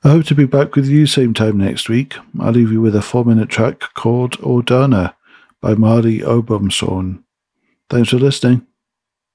I hope to be back with you same time next week. I'll leave you with a 4-minute track called Ordana by Marty Obamson. Thanks for listening.